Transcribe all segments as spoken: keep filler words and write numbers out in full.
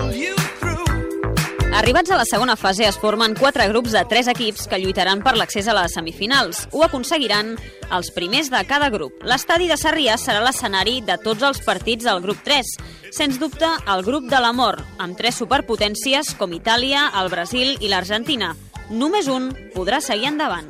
Arribats a la segona fase es formen quatre grups de tres equips que lluitaran per l'accés a les semifinals. Ho aconseguiran els primers de cada grup. L'estadi de Sarrià serà l'escenari de tots els partits del grup tres. Sens dubte, el grup de l'amor, amb tres superpotències com Itàlia, el Brasil i l'Argentina. Només un podrà seguir endavant.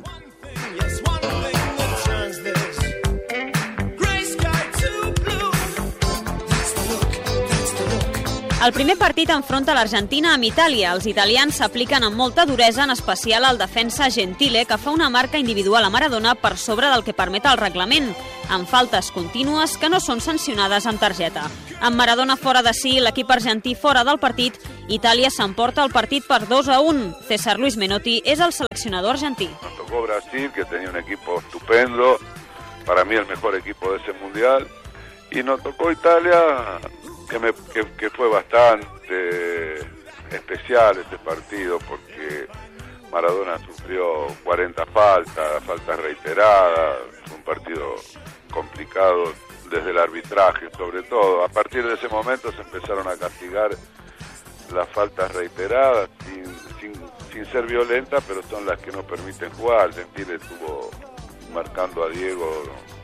El primer partit enfronta l'Argentina amb Itàlia. Els italians s'apliquen amb molta duresa, en especial al defensa Gentile, que fa una marca individual a Maradona per sobre del que permet el reglament, amb faltes contínues que no són sancionades amb targeta. Amb Maradona fora de si, l'equip argentí fora del partit, Itàlia s'emporta el partit per dos a un. César Luis Menotti és el seleccionador argentí. Nos tocó Brasil, que tenía un equipo estupendo, para mí el mejor equipo de ese mundial, y nos tocó Italia, que, me, que, que fue bastante especial este partido, porque Maradona sufrió cuarenta faltas, faltas reiteradas, fue un partido complicado desde el arbitraje sobre todo. A partir de ese momento se empezaron a castigar las faltas reiteradas sin, sin, sin ser violentas, pero son las que no permiten jugar. Gentile estuvo marcando a Diego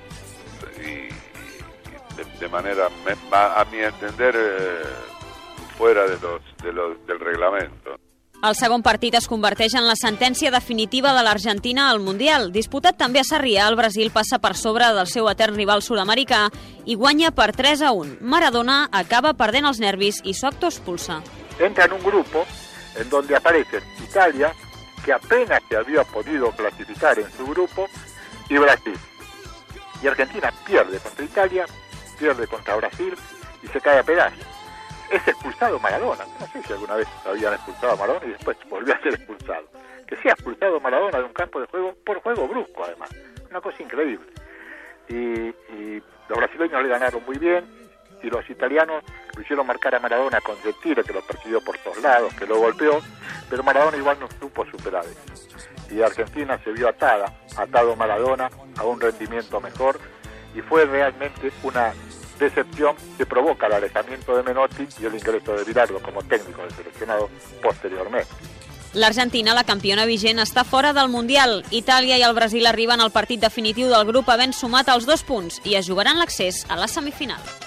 y De, de manera, a mi entender, eh, fuera de los, de los, del reglamento. El segon partit es converteix en la sentència definitiva de l'Argentina al Mundial. Disputat també a Sarrià, el Brasil passa per sobre del seu etern rival sud-americà i guanya per tres a un. Maradona acaba perdent els nervis y su acto expulsa. Entra en un grupo en donde aparecen Italia, que apenas se había podido clasificar en su grupo, y Brasil. Y Argentina pierde contra Italia, pierde contra Brasil y se cae a pedazos. Es expulsado Maradona. No sé si alguna vez habían expulsado a Maradona y después volvió a ser expulsado. Que sea expulsado Maradona de un campo de juego por juego brusco, además. Una cosa increíble. Y, y los brasileños le ganaron muy bien y los italianos lo hicieron marcar a Maradona con Gentile, que lo persiguió por todos lados, que lo golpeó, pero Maradona igual no supo superar eso. Y Argentina se vio atada, atado Maradona a un rendimiento mejor, y fue realmente una decepción que provoca el alejamiento de Menotti y el ingreso de Bilardo como técnico del seleccionado posteriormente. L'Argentina, la campiona vigent, està fora del Mundial. Itàlia i el Brasil arriben al partit definitiu del grup havent sumat els dos punts i es jugaran l'accés a la semifinal.